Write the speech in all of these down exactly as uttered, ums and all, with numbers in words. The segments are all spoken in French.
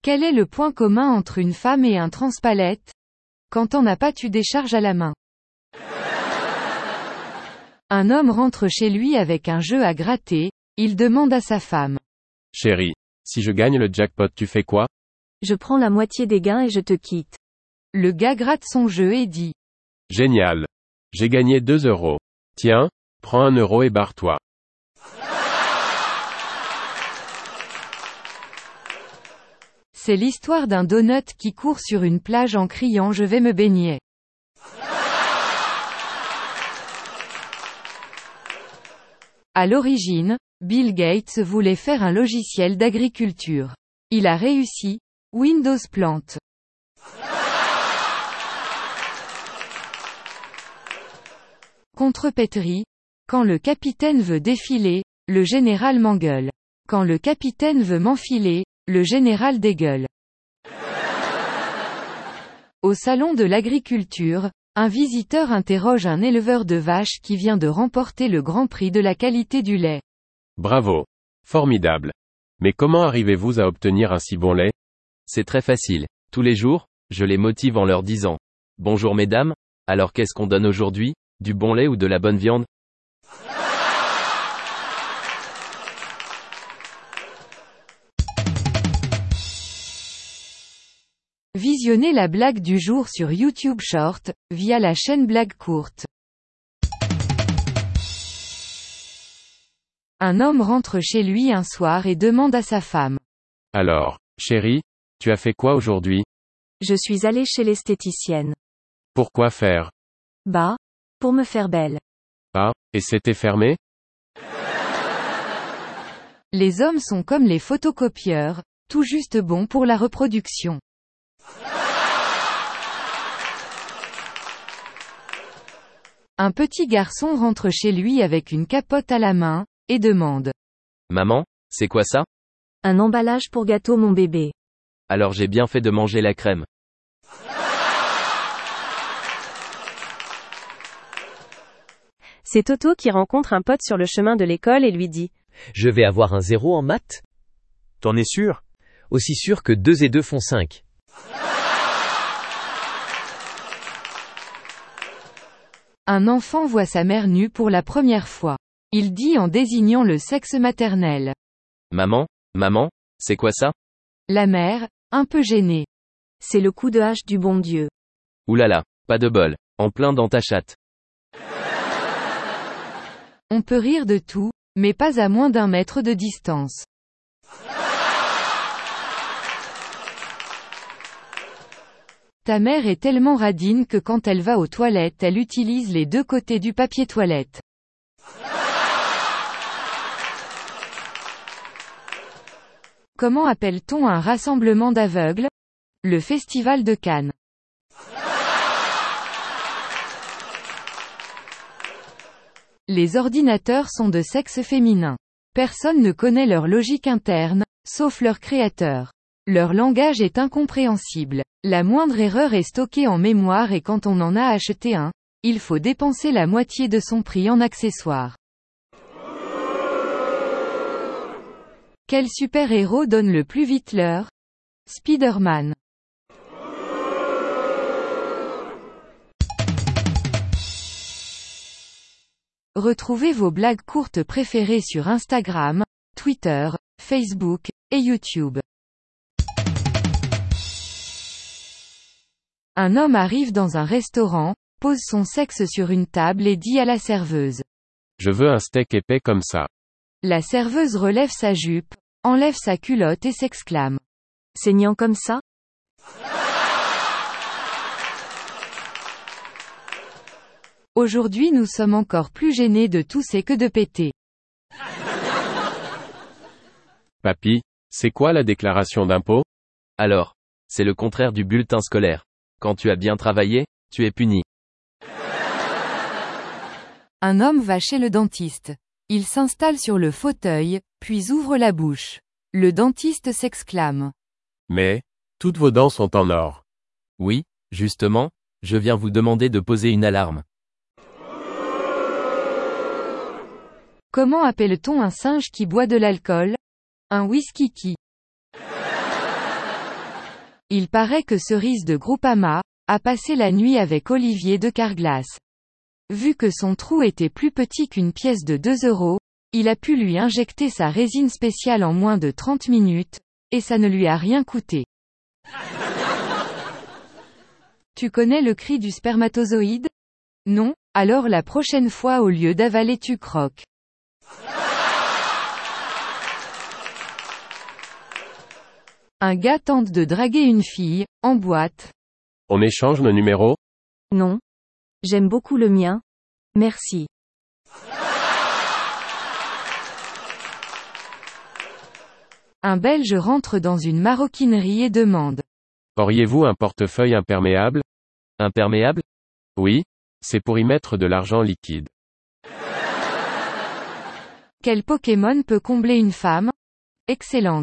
Quel est le point commun entre une femme et un transpalette? Quand t'en as pas tu décharges à la main. Un homme rentre chez lui avec un jeu à gratter, il demande à sa femme. Chérie, si je gagne le jackpot tu fais quoi? Je prends la moitié des gains et je te quitte. Le gars gratte son jeu et dit. Génial. J'ai gagné deux euros. Tiens, prends un euro et barre-toi. C'est l'histoire d'un donut qui court sur une plage en criant je vais me baigner. À l'origine, Bill Gates voulait faire un logiciel d'agriculture. Il a réussi, Windows plante. Contrepétrie. Quand le capitaine veut défiler, le général m'engueule. Quand le capitaine veut m'enfiler, le général dégueule. Au salon de l'agriculture, un visiteur interroge un éleveur de vaches qui vient de remporter le grand prix de la qualité du lait. Bravo. Formidable. Mais comment arrivez-vous à obtenir un si bon lait? C'est très facile. Tous les jours, je les motive en leur disant. Bonjour mesdames, alors qu'est-ce qu'on donne aujourd'hui? Du bon lait ou de la bonne viande? Visionnez la blague du jour sur YouTube Short, via la chaîne Blague Courte. Un homme rentre chez lui un soir et demande à sa femme. Alors, chérie, tu as fait quoi aujourd'hui? Je suis allé chez l'esthéticienne. Pourquoi faire? Bah, pour me faire belle. Ah, et c'était fermé? Les hommes sont comme les photocopieurs, tout juste bons pour la reproduction. Un petit garçon rentre chez lui avec une capote à la main, et demande. Maman, c'est quoi ça? Un emballage pour gâteau mon bébé. Alors j'ai bien fait de manger la crème. C'est Toto qui rencontre un pote sur le chemin de l'école et lui dit. Je vais avoir un zéro en maths? T'en es sûr? Aussi sûr que deux et deux font cinq. Un enfant voit sa mère nue pour la première fois. Il dit en désignant le sexe maternel. Maman, maman, c'est quoi ça? La mère, un peu gênée. C'est le coup de hache du bon Dieu. Oulala, pas de bol, en plein dans ta chatte. On peut rire de tout, mais pas à moins d'un mètre de distance. Ta mère est tellement radine que quand elle va aux toilettes elle utilise les deux côtés du papier toilette. Comment appelle-t-on un rassemblement d'aveugles? Le Festival de Cannes. Les ordinateurs sont de sexe féminin. Personne ne connaît leur logique interne, sauf leur créateur. Leur langage est incompréhensible. La moindre erreur est stockée en mémoire et quand on en a acheté un, il faut dépenser la moitié de son prix en accessoires. Quel super-héros donne le plus vite l'heure? Spider-Man. Retrouvez vos blagues courtes préférées sur Instagram, Twitter, Facebook, et YouTube. Un homme arrive dans un restaurant, pose son sexe sur une table et dit à la serveuse. Je veux un steak épais comme ça. La serveuse relève sa jupe, enlève sa culotte et s'exclame. Saignant comme ça? Aujourd'hui nous sommes encore plus gênés de tousser que de péter. Papy, c'est quoi la déclaration d'impôt? Alors, c'est le contraire du bulletin scolaire. Quand tu as bien travaillé, tu es puni. Un homme va chez le dentiste. Il s'installe sur le fauteuil, puis ouvre la bouche. Le dentiste s'exclame. Mais, toutes vos dents sont en or. Oui, justement, je viens vous demander de poser une alarme. Comment appelle-t-on un singe qui boit de l'alcool? Un whisky qui. Il paraît que Cerise de Groupama a passé la nuit avec Olivier de Carglass. Vu que son trou était plus petit qu'une pièce de deux euros, il a pu lui injecter sa résine spéciale en moins de trente minutes, et ça ne lui a rien coûté. Tu connais le cri du spermatozoïde? Non? Alors la prochaine fois au lieu d'avaler tu croques. Un gars tente de draguer une fille, en boîte. On échange nos numéros? Non. J'aime beaucoup le mien. Merci. Un Belge rentre dans une maroquinerie et demande. Auriez-vous un portefeuille imperméable? Imperméable? Oui. C'est pour y mettre de l'argent liquide. Quel Pokémon peut combler une femme? Excellent.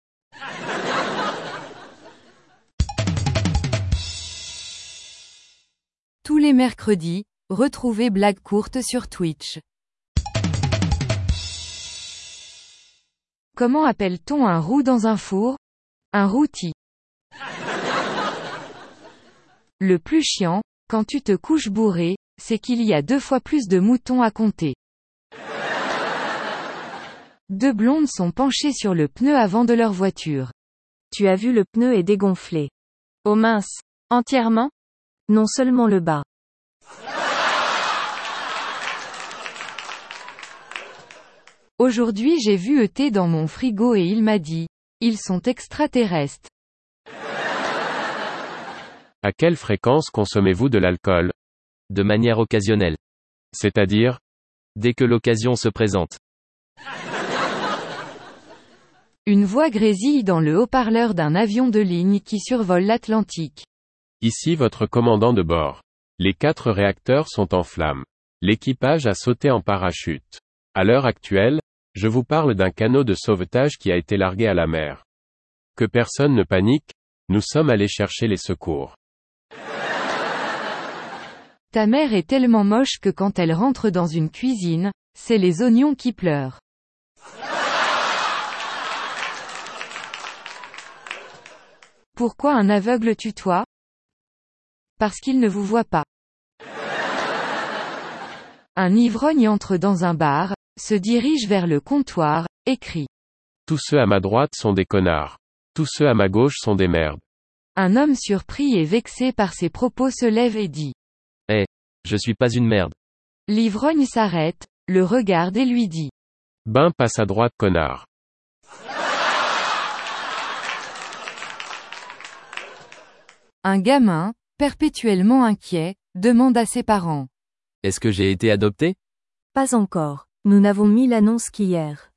Tous les mercredis, retrouvez Blague courte sur Twitch. Comment appelle-t-on un roux dans un four? Un rôti. Le plus chiant, quand tu te couches bourré, c'est qu'il y a deux fois plus de moutons à compter. Deux blondes sont penchées sur le pneu avant de leur voiture. Tu as vu le pneu est dégonflé. Oh mince. Entièrement? Non seulement le bas. Aujourd'hui j'ai vu E T dans mon frigo et il m'a dit, ils sont extraterrestres. À quelle fréquence consommez-vous de l'alcool? De manière occasionnelle. C'est-à-dire? Dès que l'occasion se présente. Une voix grésille dans le haut-parleur d'un avion de ligne qui survole l'Atlantique. Ici votre commandant de bord. Les quatre réacteurs sont en flammes. L'équipage a sauté en parachute. À l'heure actuelle, je vous parle d'un canot de sauvetage qui a été largué à la mer. Que personne ne panique, nous sommes allés chercher les secours. Ta mère est tellement moche que quand elle rentre dans une cuisine, c'est les oignons qui pleurent. Pourquoi un aveugle tutoie? Parce qu'il ne vous voit pas. Un ivrogne entre dans un bar, se dirige vers le comptoir, et crie. Tous ceux à ma droite sont des connards. Tous ceux à ma gauche sont des merdes. Un homme surpris et vexé par ses propos se lève et dit. Eh, hey, je suis pas une merde. L'ivrogne s'arrête, le regarde et lui dit. Ben passe à droite connard. Un gamin, perpétuellement inquiet, demande à ses parents. Est-ce que j'ai été adopté? Pas encore. Nous n'avons mis l'annonce qu'hier.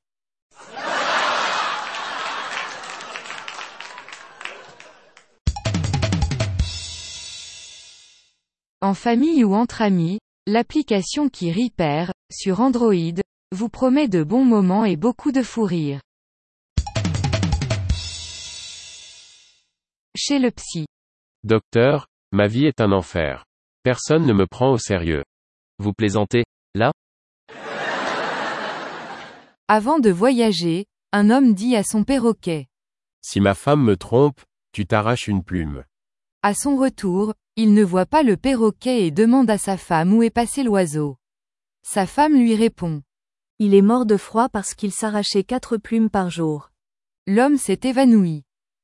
En famille ou entre amis, l'application qui Repair, sur Android, vous promet de bons moments et beaucoup de fou rire. Chez le psy. Docteur, ma vie est un enfer. Personne ne me prend au sérieux. Vous plaisantez, là? Avant de voyager, un homme dit à son perroquet. Si ma femme me trompe, tu t'arraches une plume. À son retour, il ne voit pas le perroquet et demande à sa femme où est passé l'oiseau. Sa femme lui répond. Il est mort de froid parce qu'il s'arrachait quatre plumes par jour. L'homme s'est évanoui.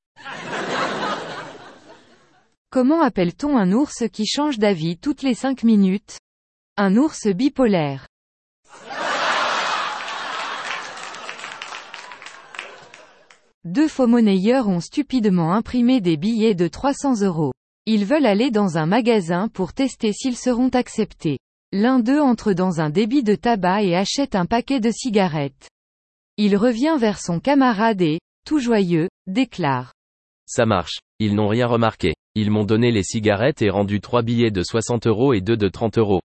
Comment appelle-t-on un ours qui change d'avis toutes les cinq minutes? Un ours bipolaire. Deux faux-monnayeurs ont stupidement imprimé des billets de trois cents euros. Ils veulent aller dans un magasin pour tester s'ils seront acceptés. L'un d'eux entre dans un débit de tabac et achète un paquet de cigarettes. Il revient vers son camarade et, tout joyeux, déclare. Ça marche. Ils n'ont rien remarqué. Ils m'ont donné les cigarettes et rendu trois billets de soixante euros et deux de trente euros.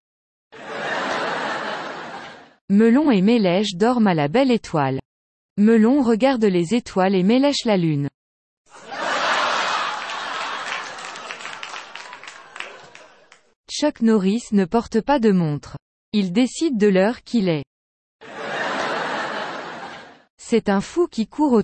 Melon et Mélèche dorment à la belle étoile. Melon regarde les étoiles et Mélèche la lune. Chuck Norris ne porte pas de montre. Il décide de l'heure qu'il est. C'est un fou qui court au